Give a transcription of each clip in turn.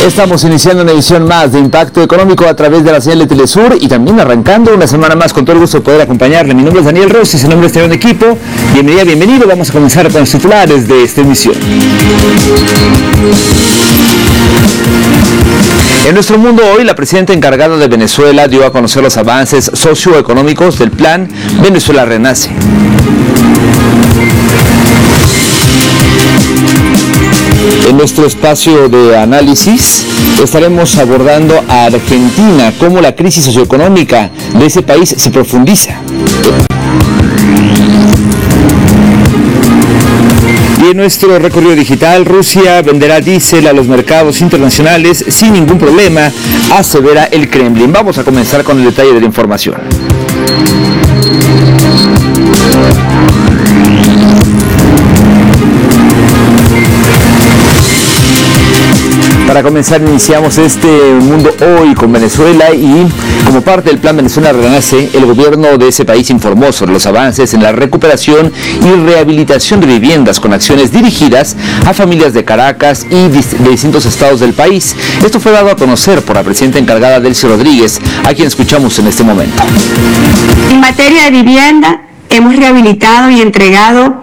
Estamos iniciando una edición más de Impacto Económico a través de la señal de Telesur y también arrancando una semana más con todo el gusto de poder acompañarle. Mi nombre es Daniel Rossi, su nombre es Esteban de Equipo. Bienvenida, bienvenido. Vamos a comenzar con los titulares de esta emisión. En nuestro mundo hoy, la presidenta encargada de Venezuela dio a conocer los avances socioeconómicos del plan Venezuela Renace. En nuestro espacio de análisis estaremos abordando a Argentina, cómo la crisis socioeconómica de ese país se profundiza. Y en nuestro recorrido digital, Rusia venderá diésel a los mercados internacionales sin ningún problema, asevera el Kremlin. Vamos a comenzar con el detalle de la información. Para comenzar, iniciamos este mundo hoy con Venezuela y como parte del plan Venezuela Renace, el gobierno de ese país informó sobre los avances en la recuperación y rehabilitación de viviendas con acciones dirigidas a familias de Caracas y de distintos estados del país. Esto fue dado a conocer por la presidenta encargada Delcy Rodríguez, a quien escuchamos en este momento. En materia de vivienda, hemos rehabilitado y entregado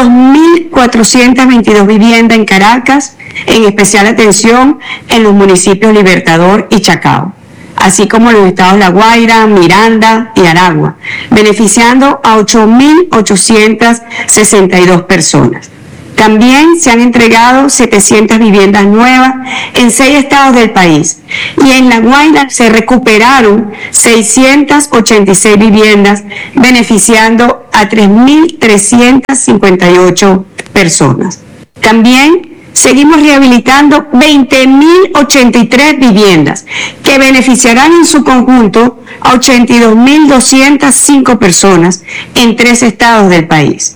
2.422 viviendas en Caracas, en especial atención en los municipios Libertador y Chacao, así como en los estados La Guaira, Miranda y Aragua, beneficiando a 8.862 personas. También se han entregado 700 viviendas nuevas en 6 estados del país y en La Guaira se recuperaron 686 viviendas beneficiando a 3.358 personas. También seguimos rehabilitando 20.083 viviendas que beneficiarán en su conjunto a 82.205 personas en 3 estados del país.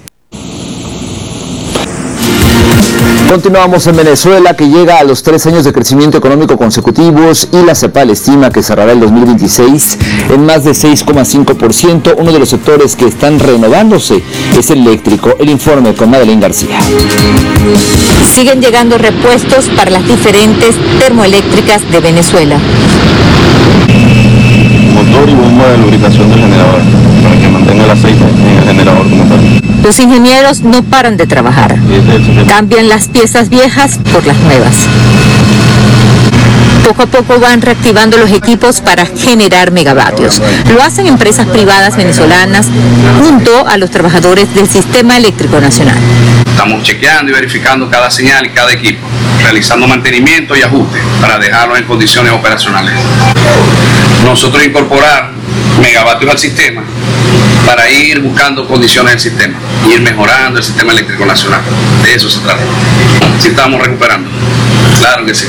Continuamos en Venezuela, que llega a los 3 años de crecimiento económico consecutivos y la CEPAL estima que cerrará el 2026 en más de 6,5%. Uno de los sectores que están renovándose es el eléctrico. El informe con Madeleine García. Siguen llegando repuestos para las diferentes termoeléctricas de Venezuela. Motor y bomba de lubricación del generador, para que mantenga el aceite en el generador como tal. Los ingenieros no paran de trabajar. Cambian las piezas viejas por las nuevas. Poco a poco van reactivando los equipos para generar megavatios. Lo hacen empresas privadas venezolanas junto a los trabajadores del Sistema Eléctrico Nacional. Estamos chequeando y verificando cada señal y cada equipo, realizando mantenimiento y ajuste para dejarlo en condiciones operacionales. Nosotros incorporar megavatios al sistema para ir buscando condiciones del sistema, ir mejorando el sistema eléctrico nacional. De eso se trata. Sí estamos recuperando, claro que sí.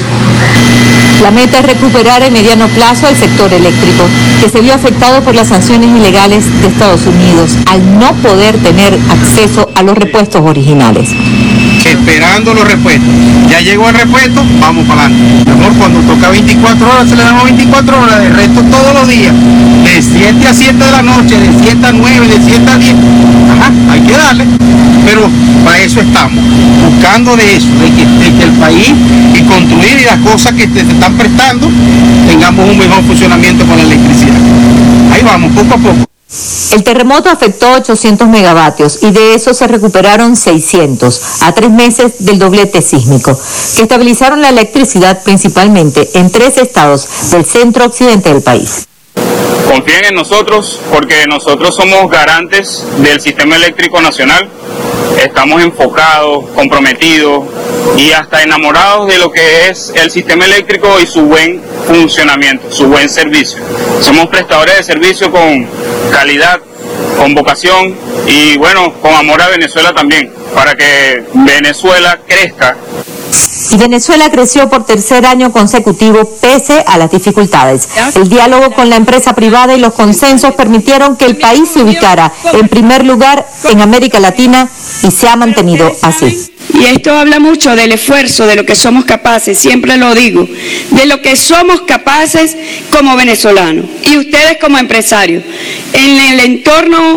La meta es recuperar en mediano plazo el sector eléctrico, que se vio afectado por las sanciones ilegales de Estados Unidos al no poder tener acceso a los repuestos originales. Esperando los repuestos. Ya llegó el repuesto, vamos para adelante. Mejor cuando toca 24 horas, se le damos 24 horas, de resto todos los días. De 7 a 7 de la noche, de 7 a 9, de 7 a 10. Ajá, hay que darle. Pero para eso estamos, buscando de eso, de que el país y construir y las cosas que se están prestando, tengamos un mejor funcionamiento con la electricidad. Ahí vamos, poco a poco. El terremoto afectó 800 megavatios y de eso se recuperaron 600 a 3 meses del doblete sísmico, que estabilizaron la electricidad principalmente en 3 estados del centro occidente del país. Confíen en nosotros porque nosotros somos garantes del sistema eléctrico nacional. Estamos enfocados, comprometidos y hasta enamorados de lo que es el sistema eléctrico y su buen funcionamiento, su buen servicio. Somos prestadores de servicio con calidad, con vocación y bueno, con amor a Venezuela también, para que Venezuela crezca. Y Venezuela creció por 3er año consecutivo pese a las dificultades. El diálogo con la empresa privada y los consensos permitieron que el país se ubicara en primer lugar en América Latina y se ha mantenido así. Y esto habla mucho del esfuerzo, de lo que somos capaces, siempre lo digo, de lo que somos capaces como venezolanos y ustedes como empresarios. En el entorno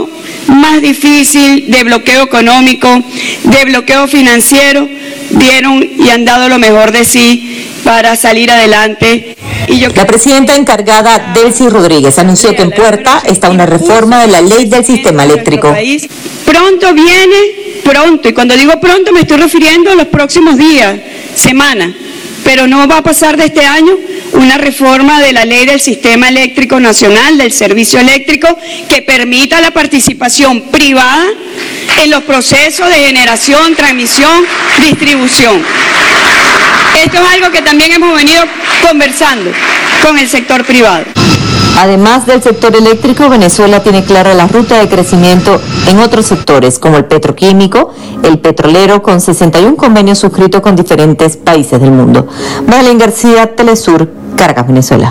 más difícil de bloqueo económico, de bloqueo financiero, dieron y han dado lo mejor de sí para salir adelante. La presidenta encargada, Delcy Rodríguez, anunció que en puerta está una reforma de la ley del sistema eléctrico. Pronto viene, pronto, y cuando digo pronto me estoy refiriendo a los próximos días, semanas, pero no va a pasar de este año una reforma de la ley del sistema eléctrico nacional, del servicio eléctrico, que permita la participación privada en los procesos de generación, transmisión, distribución. Esto es algo que también hemos venido conversando con el sector privado. Además del sector eléctrico, Venezuela tiene clara la ruta de crecimiento en otros sectores, como el petroquímico, el petrolero, con 61 convenios suscritos con diferentes países del mundo. Marlene García, Telesur, Caracas, Venezuela.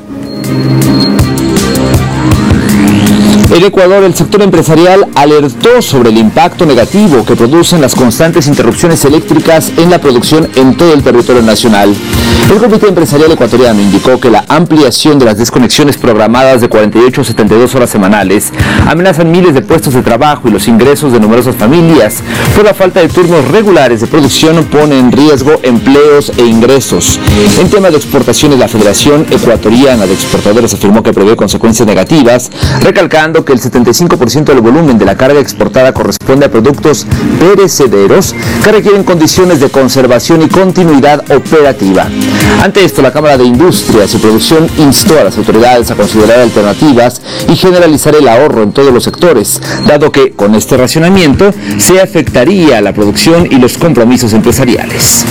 En Ecuador, el sector empresarial alertó sobre el impacto negativo que producen las constantes interrupciones eléctricas en la producción en todo el territorio nacional. El Comité Empresarial Ecuatoriano indicó que la ampliación de las desconexiones programadas de 48 a 72 horas semanales amenazan miles de puestos de trabajo y los ingresos de numerosas familias, pues la falta de turnos regulares de producción pone en riesgo empleos e ingresos. En tema de exportaciones, la Federación Ecuatoriana de Exportadores afirmó que prevé consecuencias negativas, recalcando que el 75% del volumen de la carga exportada corresponde a productos perecederos que requieren condiciones de conservación y continuidad operativa. Ante esto, la Cámara de Industrias y Producción instó a las autoridades a considerar alternativas y generalizar el ahorro en todos los sectores, dado que con este racionamiento se afectaría la producción y los compromisos empresariales.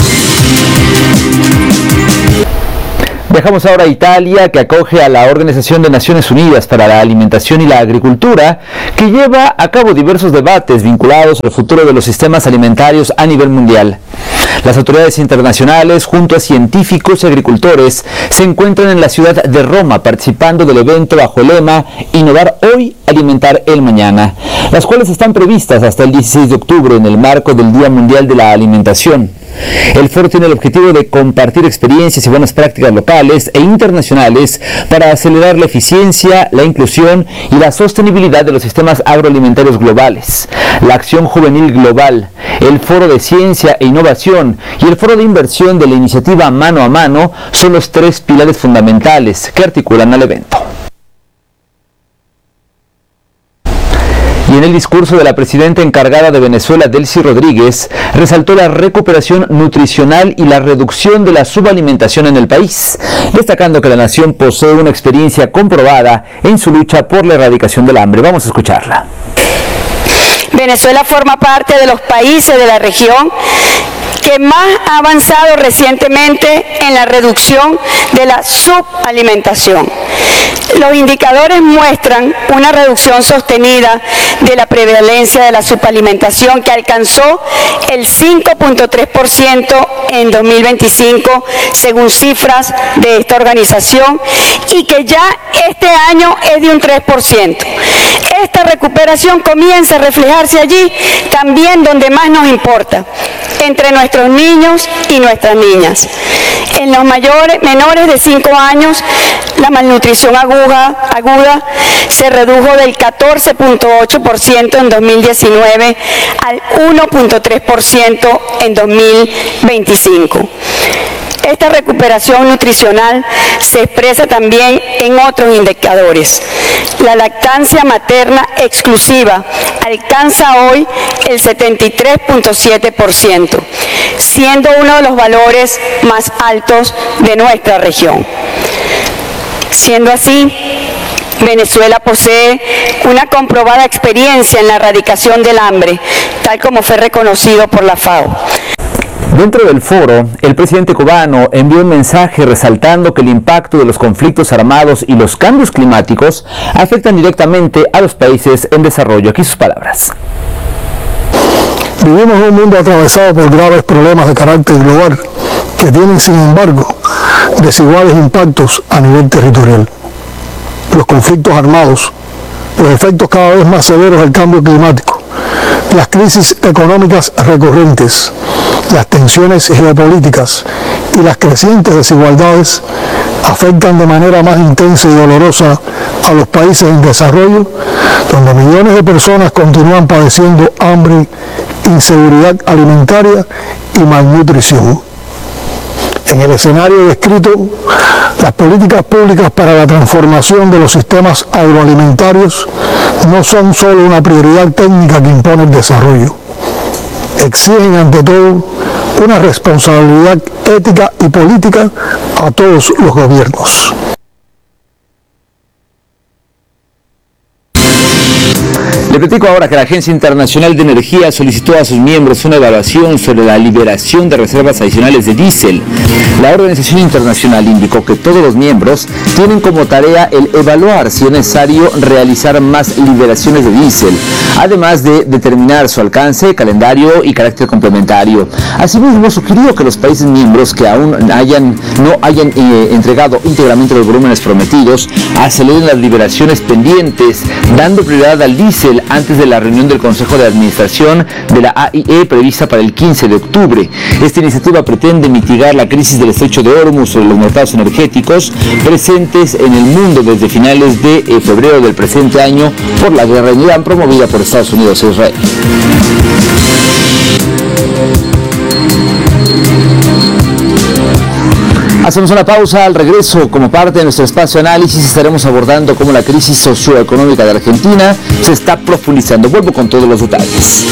Viajamos ahora a Italia, que acoge a la Organización de Naciones Unidas para la Alimentación y la Agricultura, que lleva a cabo diversos debates vinculados al futuro de los sistemas alimentarios a nivel mundial. Las autoridades internacionales, junto a científicos y agricultores, se encuentran en la ciudad de Roma participando del evento bajo el lema Innovar hoy, alimentar el mañana, las cuales están previstas hasta el 16 de octubre en el marco del Día Mundial de la Alimentación. El foro tiene el objetivo de compartir experiencias y buenas prácticas locales e internacionales para acelerar la eficiencia, la inclusión y la sostenibilidad de los sistemas agroalimentarios globales. La Acción Juvenil Global, el Foro de Ciencia e Innovación y el Foro de Inversión de la iniciativa Mano a Mano son los tres pilares fundamentales que articulan al evento. Y en el discurso de la presidenta encargada de Venezuela, Delcy Rodríguez, resaltó la recuperación nutricional y la reducción de la subalimentación en el país, destacando que la nación posee una experiencia comprobada en su lucha por la erradicación del hambre. Vamos a escucharla. Venezuela forma parte de los países de la región que más ha avanzado recientemente en la reducción de la subalimentación. Los indicadores muestran una reducción sostenida de la prevalencia de la subalimentación que alcanzó el 5.3% en 2025, según cifras de esta organización, y que ya este año es de un 3%. Esta recuperación comienza a reflejarse allí también donde más nos importa, entre nuestros niños y nuestras niñas. En los menores de 5 años, la malnutrición aguda se redujo del 14.8% en 2019 al 1.3% en 2025. Esta recuperación nutricional se expresa también en otros indicadores. La lactancia materna exclusiva alcanza hoy el 73.7%, siendo uno de los valores más altos de nuestra región. Siendo así, Venezuela posee una comprobada experiencia en la erradicación del hambre, tal como fue reconocido por la FAO. Dentro del foro, el presidente cubano envió un mensaje resaltando que el impacto de los conflictos armados y los cambios climáticos afectan directamente a los países en desarrollo. Aquí sus palabras. Vivimos en un mundo atravesado por graves problemas de carácter global que tienen, sin embargo, desiguales impactos a nivel territorial. Los conflictos armados, los efectos cada vez más severos del cambio climático, las crisis económicas recurrentes, las tensiones geopolíticas y las crecientes desigualdades afectan de manera más intensa y dolorosa a los países en desarrollo, donde millones de personas continúan padeciendo hambre, inseguridad alimentaria y malnutrición. En el escenario descrito, las políticas públicas para la transformación de los sistemas agroalimentarios no son solo una prioridad técnica que impone el desarrollo. Exigen ante todo una responsabilidad ética y política a todos los gobiernos. Le platico ahora que la Agencia Internacional de Energía solicitó a sus miembros una evaluación sobre la liberación de reservas adicionales de diésel. La organización internacional indicó que todos los miembros tienen como tarea el evaluar si es necesario realizar más liberaciones de diésel, además de determinar su alcance, calendario y carácter complementario. Asimismo, sugirió que los países miembros que aún no hayan entregado íntegramente los volúmenes prometidos aceleren las liberaciones pendientes, dando prioridad al diésel antes de la reunión del Consejo de Administración de la AIE prevista para el 15 de octubre. Esta iniciativa pretende mitigar la crisis del estrecho de Hormuz sobre los mercados energéticos presentes en el mundo desde finales de febrero del presente año por la guerra en Irán promovida por Estados Unidos e Israel. Hacemos una pausa. Al regreso, como parte de nuestro espacio de análisis, estaremos abordando cómo la crisis socioeconómica de Argentina se está profundizando. Vuelvo con todos los detalles.